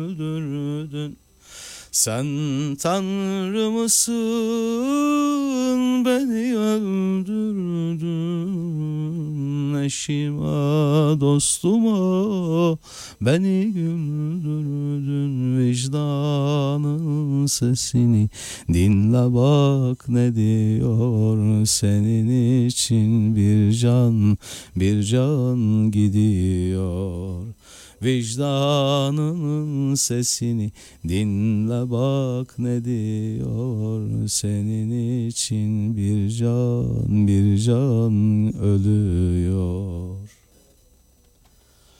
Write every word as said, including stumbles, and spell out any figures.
öldürdün. Sen Tanrı mısın, beni öldürdün. Eşime dostuma beni güldürdün. Vicdanın sesini dinle bak ne diyor. Senin için bir can, bir can gidiyor. Vicdanının sesini dinle bak ne diyor. Senin için bir can, bir can ölüyor.